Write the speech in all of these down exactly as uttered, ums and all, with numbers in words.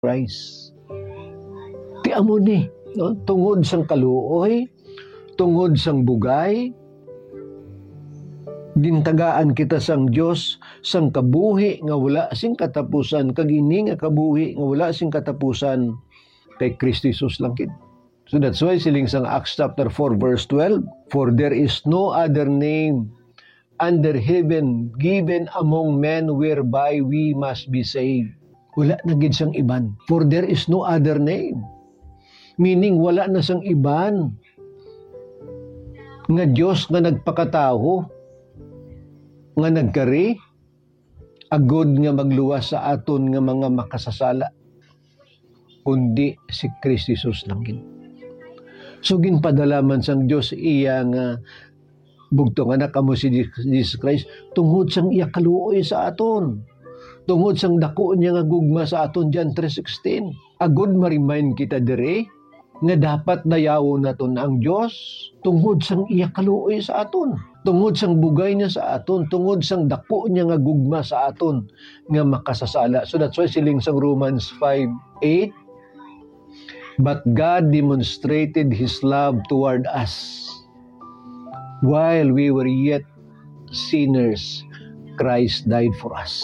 Christ. Ti amo ni, no? Tungod sang kaluoy, tungod sang bugay, gintagaan kita sang Dios sang kabuhi nga wala sing katapusan, kagini nga kabuhi nga wala sing katapusan kay Kristo Jesus lang kid. So that's why siling sang Acts chapter four verse twelve, for there is no other name under heaven given among men whereby we must be saved. Wala na gid sang iban. For there is no other name. Meaning wala na sang iban nga Dios nga nagpakatawo, nga nagkari, agod nga magluwas sa aton nga mga makasasala, kundi si Kristo Jesus lang gid. So ginpadala man sang Dios iya nga bugtong anak amo si Jesus Christ tungod sang iya kaluoy sa aton, tungod sang dako niya nga gugma sa aton, John three sixteen. Agod ma-remind kita dire nga dapat dayawon naton ang Dios tungod sang iya kaluoy sa aton, tungod sang bugay niya sa aton, tungod sang dako niya nga gugma sa aton nga makasasala. So that's why siling sang Romans five eight, but God demonstrated His love toward us while we were yet sinners, Christ died for us.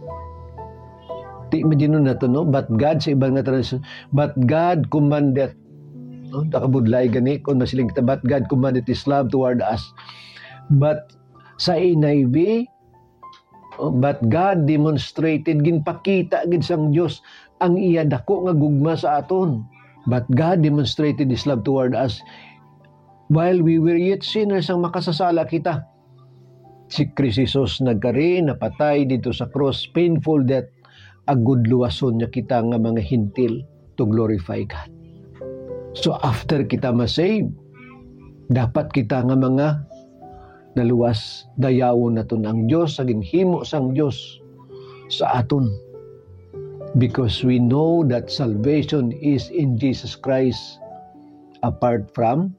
Di imagine na to, no? But God, sa ibang na translation, but God commanded, no? Nakabudlay gani, kung masiling kita, but God commanded His love toward us. But sa N I V, oh, but God demonstrated, ginpakita gid sang Dios ang iya dako nga gugma sa aton. But God demonstrated His love toward us while we were yet sinners, ang makasasala kita. Si Kristo Jesus nagkari, napatay dito sa cross, painful death, agud luwason niya kita nga mga hintil to glorify God. So after kita ma-save, dapat kita nga mga naluwas, dayawon naton ang Dios, sa ginhimo sang Dios sa aton. Because we know that salvation is in Jesus Christ apart from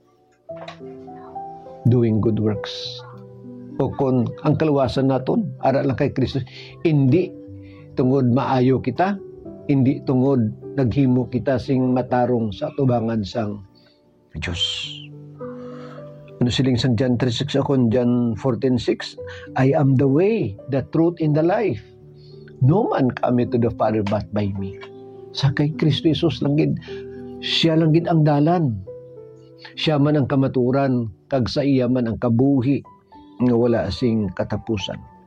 doing good works. O kung ang kaluwasan naton ara lang kay Kristo, hindi tungod maayo kita, hindi tungod naghimo kita sing matarong sa tubangan sang Dios. Ano siling sang John three six akon, John fourteen six, I am the way, the truth, and the life. No man cometh to the Father but by me. Sa kay Kristo Jesus lang gid, siya lang gid ang dalan. Siya man ang kamaturan, kag sa iya man ang kabuhi nga wala sing katapusan.